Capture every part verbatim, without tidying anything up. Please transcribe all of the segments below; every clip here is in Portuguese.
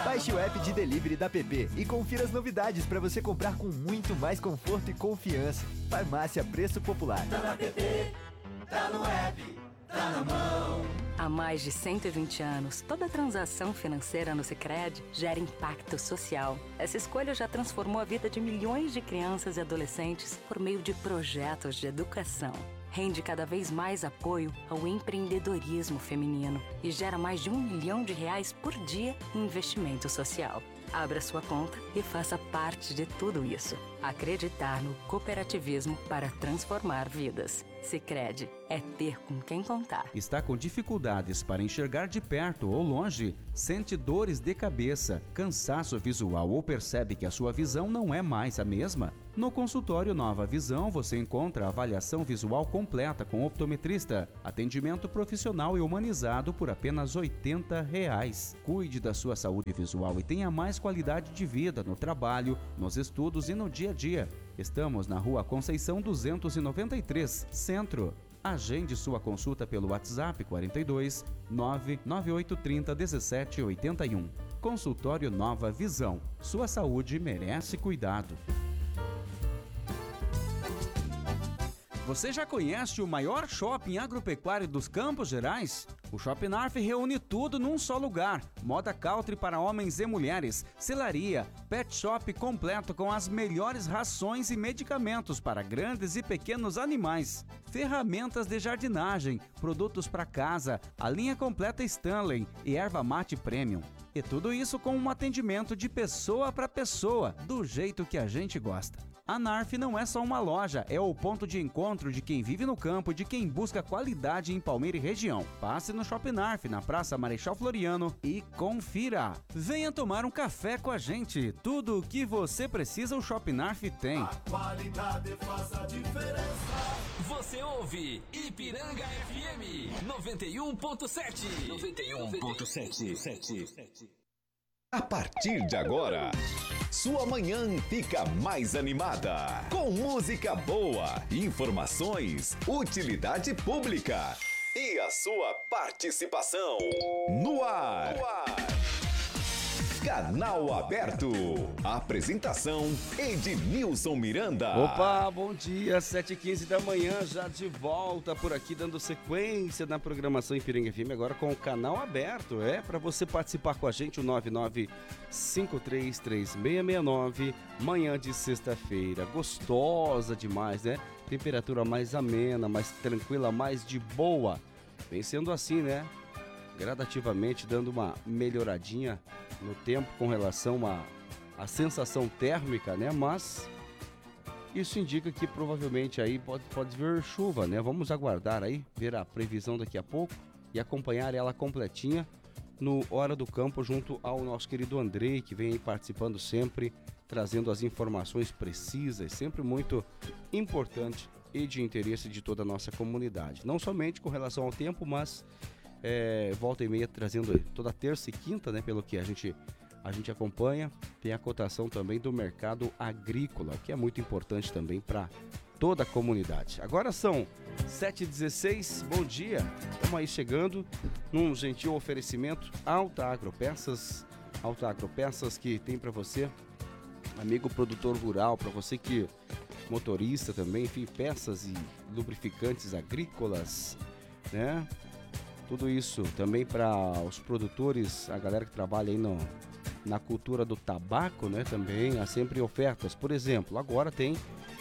Baixe o app de delivery da P P e confira as novidades para você comprar com muito mais conforto e confiança. Farmácia Preço Popular. Tá na P P, tá no app, tá na mão. Há mais de cento e vinte anos, toda transação financeira no Sicredi gera impacto social. Essa escolha já transformou a vida de milhões de crianças e adolescentes por meio de projetos de educação. Rende cada vez mais apoio ao empreendedorismo feminino e gera mais de um milhão de reais por dia em investimento social. Abra sua conta e faça parte de tudo isso. Acreditar no cooperativismo para transformar vidas. Sicredi é ter com quem contar. Está com dificuldades para enxergar de perto ou longe? Sente dores de cabeça, cansaço visual ou percebe que a sua visão não é mais a mesma? No consultório Nova Visão você encontra a avaliação visual completa com optometrista, atendimento profissional e humanizado por apenas oitenta reais. Cuide da sua saúde visual e tenha mais qualidade de vida no trabalho, nos estudos e no dia a dia. Estamos na Rua Conceição duzentos e noventa e três, Centro. Agende sua consulta pelo WhatsApp quarenta e dois, nove nove oito três zero, um sete oito um. Consultório Nova Visão. Sua saúde merece cuidado. Você já conhece o maior shopping agropecuário dos Campos Gerais? O Shopping Narf reúne tudo num só lugar. Moda country para homens e mulheres, selaria, pet shop completo com as melhores rações e medicamentos para grandes e pequenos animais, ferramentas de jardinagem, produtos para casa, a linha completa Stanley e erva mate premium. E tudo isso com um atendimento de pessoa para pessoa, do jeito que a gente gosta. A Narf não é só uma loja, é o ponto de encontro de quem vive no campo e de quem busca qualidade em Palmeira e região. Passe no Shopping Narf, na Praça Marechal Floriano e confira. Venha tomar um café com a gente. Tudo o que você precisa o Shopping Narf tem. A qualidade faz a diferença. Você ouve Ipiranga F M noventa e um ponto sete. noventa e um ponto sete. A partir de agora, sua manhã fica mais animada. Com música boa, informações, utilidade pública e a sua participação. No ar. No ar. Canal Aberto. Apresentação Ednilson Miranda. Opa, bom dia, sete e quinze da manhã, já de volta por aqui, dando sequência na programação Ipiranga F M, agora com o Canal Aberto. É, para você participar com a gente, o nove nove cinco três três seis seis nove, manhã de sexta-feira, gostosa demais, né? Temperatura mais amena, mais tranquila, mais de boa. Vem sendo assim, né? Gradativamente dando uma melhoradinha no tempo com relação à, à sensação térmica, né? Mas isso indica que provavelmente aí pode, pode vir chuva, né? Vamos aguardar aí, ver a previsão daqui a pouco e acompanhar ela completinha no Hora do Campo junto ao nosso querido Andrei, que vem aí participando sempre, trazendo as informações precisas, sempre muito importante e de interesse de toda a nossa comunidade. Não somente com relação ao tempo, mas É, volta e meia trazendo toda terça e quinta, né, pelo que a gente, a gente acompanha, tem a cotação também do mercado agrícola, o que é muito importante também para toda a comunidade. Agora são sete e dezesseis, bom dia, estamos aí chegando num gentil oferecimento Alta Agropeças, Alta Agropeças que tem para você, amigo produtor rural, para você que motorista também, enfim, peças e lubrificantes agrícolas, né? Tudo isso também para os produtores, a galera que trabalha aí no, na cultura do tabaco, né? Também há sempre ofertas. Por exemplo, agora tem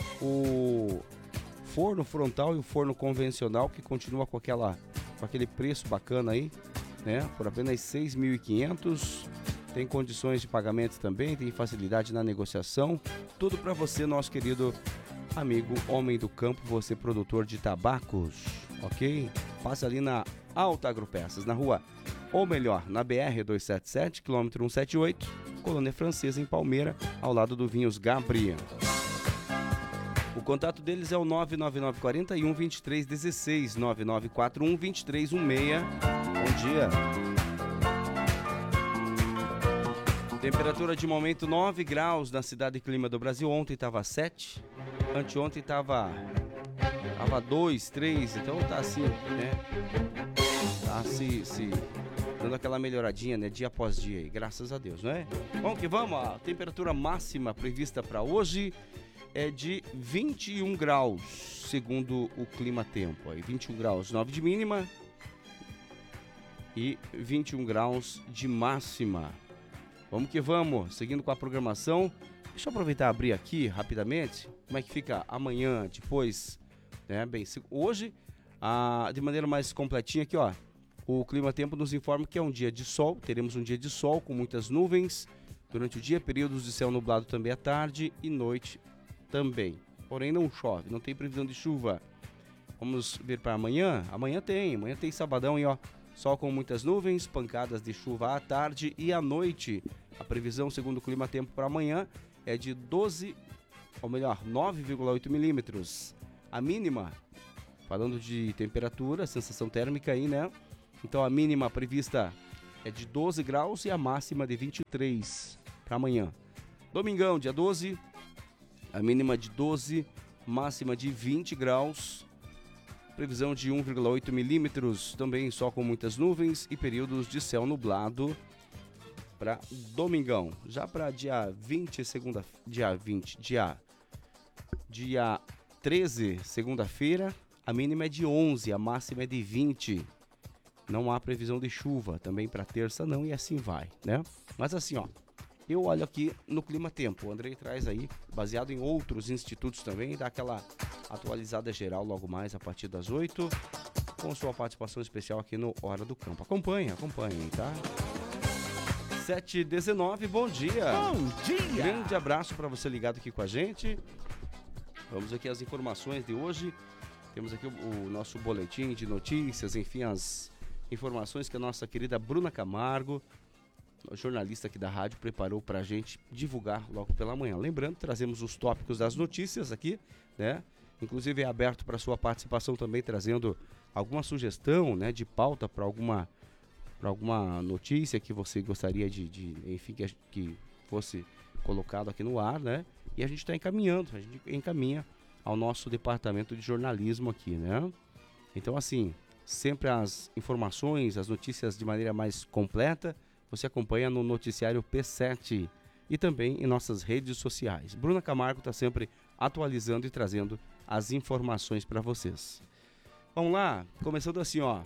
o forno frontal e o forno convencional que continua com, aquela, com aquele preço bacana aí, né? Por apenas seis mil e quinhentos. Tem condições de pagamento também, tem facilidade na negociação. Tudo para você, nosso querido amigo homem do campo, você produtor de tabacos, ok? Passa ali na Alta Agropeças, na rua, ou melhor, na B R duzentos e setenta e sete, quilômetro cento e setenta e oito, Colônia Francesa, em Palmeira, ao lado do Vinhos Gabriel. O contato deles é o nove nove nove quatro um, dois três um seis, nove nove quatro um, dois três um seis. Bom dia. Temperatura de momento nove graus na cidade e clima do Brasil. Ontem estava sete, anteontem estava tava dois, três, então tá assim, né? Tá se, se dando aquela melhoradinha, né, dia após dia aí, graças a Deus, não é? Vamos que vamos, a temperatura máxima prevista para hoje é de vinte e um graus, segundo o Clima Tempo, aí vinte e um graus, nove de mínima e vinte e um graus de máxima. Vamos que vamos, seguindo com a programação. Deixa eu aproveitar e abrir aqui rapidamente, como é que fica amanhã, depois, né, bem, hoje, ah, de maneira mais completinha aqui, ó, o Clima Tempo nos informa que é um dia de sol, teremos um dia de sol com muitas nuvens durante o dia, períodos de céu nublado também à tarde e noite também, porém não chove, não tem previsão de chuva. Vamos ver para amanhã, amanhã tem, amanhã tem sabadão e ó, sol com muitas nuvens, pancadas de chuva à tarde e à noite. A previsão, segundo o Clima Tempo, para amanhã é de doze, ou melhor, nove vírgula oito milímetros. A mínima, falando de temperatura, sensação térmica aí, né? Então a mínima prevista é de doze graus e a máxima de vinte e três para amanhã. Domingão, dia doze, a mínima de doze, máxima de vinte graus. Previsão de um vírgula oito milímetros, também só com muitas nuvens e períodos de céu nublado para domingão. Já para dia vinte, segunda, dia vinte, dia, dia treze, segunda-feira, a mínima é de onze, a máxima é de vinte. Não há previsão de chuva, também para terça não, e assim vai, né? Mas assim, ó, eu olho aqui no Clima Tempo, o Andrei traz aí, baseado em outros institutos também, dá aquela atualizada geral logo mais a partir das oito, com sua participação especial aqui no Hora do Campo. Acompanhe, acompanhe, tá? sete e dezenove, bom dia! Bom dia! Grande abraço para você ligado aqui com a gente. Vamos aqui às informações de hoje. Temos aqui o, o nosso boletim de notícias, enfim, as informações que a nossa querida Bruna Camargo, jornalista aqui da rádio, preparou para a gente divulgar logo pela manhã. Lembrando, trazemos os tópicos das notícias aqui, né? Inclusive é aberto para sua participação também, trazendo alguma sugestão, né, de pauta para alguma, para alguma notícia que você gostaria de, de enfim, que, que fosse colocado aqui no ar, né? E a gente está encaminhando, a gente encaminha ao nosso departamento de jornalismo aqui, né? Então, assim, sempre as informações, as notícias de maneira mais completa, você acompanha no noticiário P sete e também em nossas redes sociais. Bruna Camargo está sempre atualizando e trazendo as informações para vocês. Vamos lá, começando assim, ó,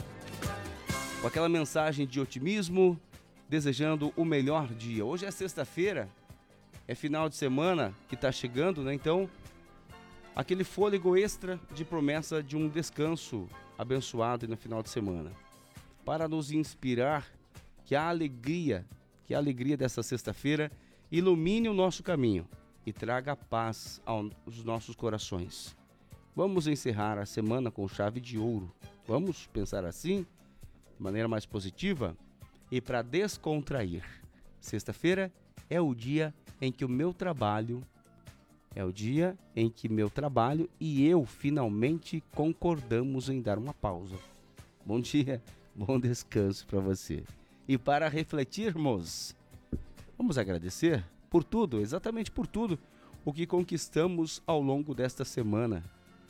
com aquela mensagem de otimismo, desejando o melhor dia. Hoje é sexta-feira, é final de semana que está chegando, né? Então, aquele fôlego extra de promessa de um descanso abençoado no final de semana, para nos inspirar que a alegria, que a alegria dessa sexta-feira ilumine o nosso caminho e traga paz aos nossos corações. Vamos encerrar a semana com chave de ouro. Vamos pensar assim, de maneira mais positiva e para descontrair. Sexta-feira é o dia em que o meu trabalho É o dia em que meu trabalho e eu finalmente concordamos em dar uma pausa. Bom dia, bom descanso para você. E para refletirmos, vamos agradecer por tudo, exatamente por tudo, o que conquistamos ao longo desta semana.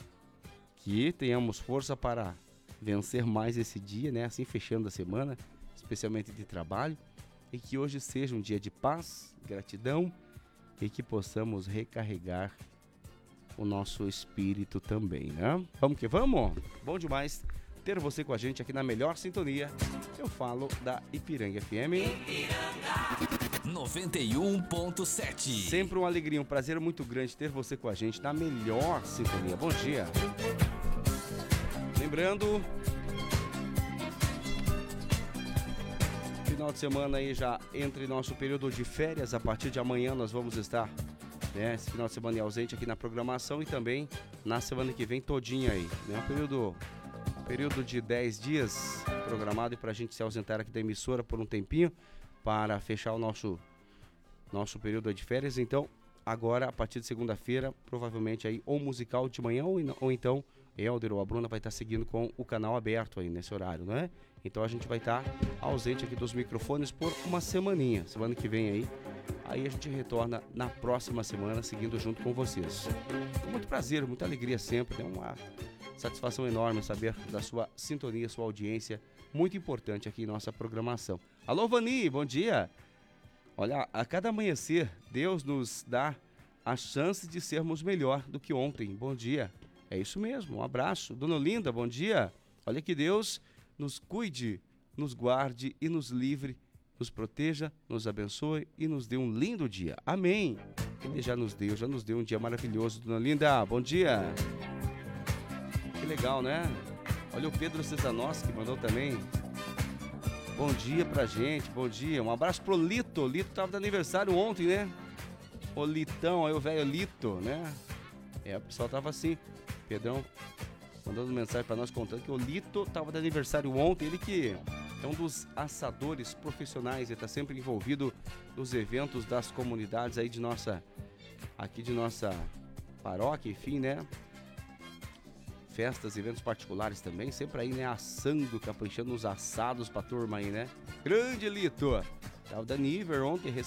Que tenhamos força para vencer mais esse dia, né? Assim fechando a semana, especialmente de trabalho. E que hoje seja um dia de paz, gratidão, e que possamos recarregar o nosso espírito também, né? Vamos que vamos? Bom demais ter você com a gente aqui na melhor sintonia. Eu falo da Ipiranga F M. Ipiranga noventa e um ponto sete. Sempre uma alegria, um prazer muito grande ter você com a gente na melhor sintonia. Bom dia. Lembrando, final de semana aí já entre nosso período de férias. A partir de amanhã nós vamos estar, né, esse final de semana ausente aqui na programação e também na semana que vem todinha aí, né, um período, um período de dez dias programado para a gente se ausentar aqui da emissora por um tempinho para fechar o nosso, nosso período de férias. Então agora a partir de segunda-feira provavelmente aí ou musical de manhã ou, ou então Helder ou a Bruna vai estar seguindo com o canal aberto aí nesse horário, não é? Então a gente vai estar ausente aqui dos microfones por uma semaninha. Semana que vem aí, aí a gente retorna na próxima semana, seguindo junto com vocês. Com muito prazer, muita alegria sempre, é uma satisfação enorme saber da sua sintonia, sua audiência muito importante aqui em nossa programação. Alô, Vani, bom dia. Olha, a cada amanhecer, Deus nos dá a chance de sermos melhor do que ontem. Bom dia. É isso mesmo, um abraço. Dona Olinda, bom dia. Olha, que Deus nos cuide, nos guarde e nos livre, nos proteja, nos abençoe e nos dê um lindo dia. Amém. Ele já nos deu, já nos deu um dia maravilhoso. Dona Olinda, bom dia. Que legal, né? Olha o Pedro Cesanossi que mandou também. Bom dia pra gente, bom dia. Um abraço pro Lito. Lito tava de aniversário ontem, né? O Litão, aí o velho Lito, né? É, o pessoal tava assim. Pedrão mandando mensagem pra nós contando que o Lito tava de aniversário ontem. Ele que é um dos assadores profissionais, ele tá sempre envolvido nos eventos das comunidades aí de nossa, aqui de nossa paróquia, enfim, né? Festas, eventos particulares também, sempre aí, né, assando, caprichando nos assados pra turma aí, né? Grande Lito! Tava da Niver ontem,